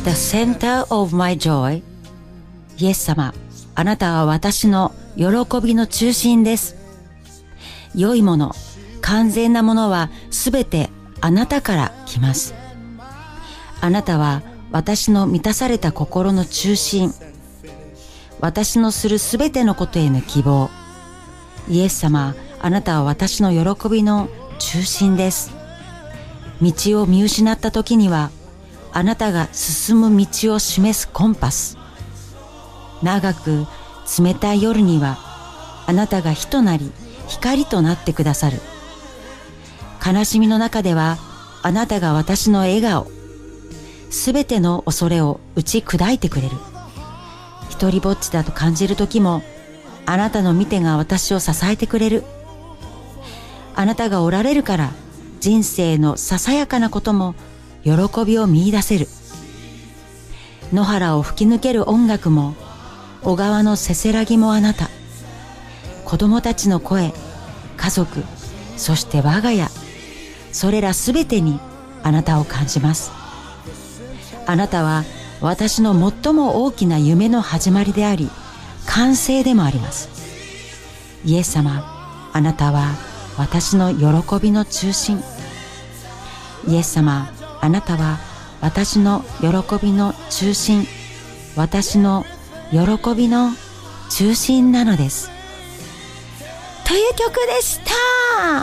the center of my joy. イエス様、あなたは私の喜びの中心です。良いもの、完全なものはすべてあなたから来ます。あなたは私の満たされた心の中心。私のするすべてのことへの希望。イエス様、あなたは私の喜びの中心です。道を見失った時には、あなたが進む道を示すコンパス。長く冷たい夜には、あなたが火となり、光となってくださる。悲しみの中では、あなたが私の笑顔。すべての恐れを打ち砕いてくれる。一人ぼっちだと感じる時も、あなたの見てが私を支えてくれる。あなたがおられるから、人生のささやかなことも喜びを見出せる。野原を吹き抜ける音楽も、小川のせせらぎもあなた。子供たちの声、家族、そして我が家、それらすべてにあなたを感じます。あなたは私の最も大きな夢の始まりであり、完成でもあります。イエス様、あなたは私の喜びの中心。イエス様、あなたは私の喜びの中心。私の喜びの中心なのです。という曲でした。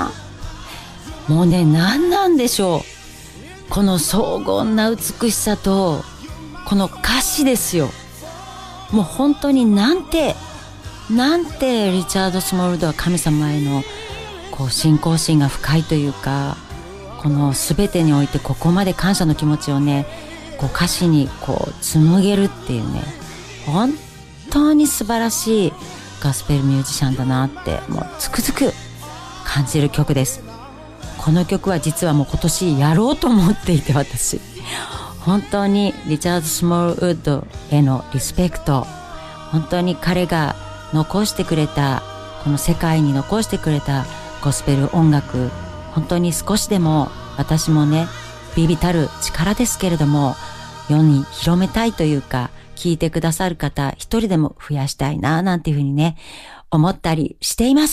もうね、何なんでしょう。この荘厳な美しさと、この歌詞ですよ。もう本当になんてリチャード・スモールドは神様へのこう信仰心が深いというか、この全てにおいてここまで感謝の気持ちをね、こう歌詞にこう紡げるっていうね、本当に素晴らしいガスペルミュージシャンだなってもうつくづく感じる曲です。この曲は実はもう今年やろうと思っていて、私本当にリチャード・スモールウッドへのリスペクト、本当に彼が残してくれた、この世界に残してくれたゴスペル音楽、本当に少しでも私もね、微々たる力ですけれども世に広めたいというか、聞いてくださる方一人でも増やしたいななんていうふうにね、思ったりしています。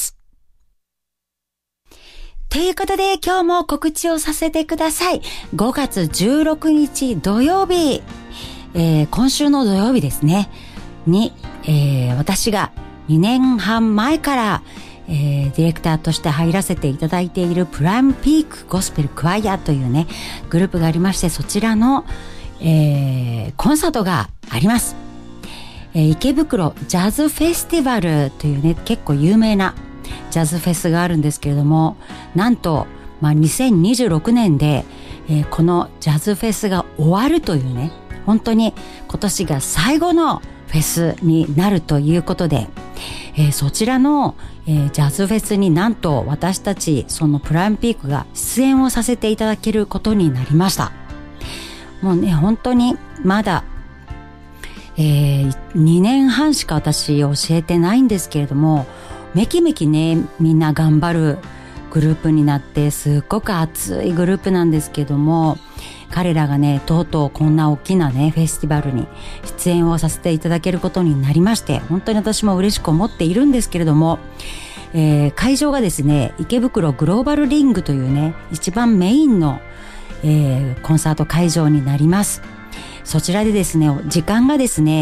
ということで今日も告知をさせてください。5月16日土曜日、今週の土曜日ですねに、私が2年半前から、ディレクターとして入らせていただいているプライムピークゴスペルクワイアというねグループがありまして、そちらの、コンサートがあります。池袋ジャズフェスティバルというね結構有名なジャズフェスがあるんですけれども、なんと、2026年で、このジャズフェスが終わるというね、本当に今年が最後のフェスになるということで、そちらの、ジャズフェスになんと私たちそのプライムピークが出演をさせていただけることになりました。もうね、本当にまだ、2年半しか私教えてないんですけれども、めきめきねみんな頑張るグループになって、すっごく熱いグループなんですけども、彼らがねとうとうこんな大きなねフェスティバルに出演をさせていただけることになりまして、本当に私も嬉しく思っているんですけれども、会場がですね池袋グローバルリングというね一番メインの、コンサート会場になります。そちらでですね時間がですね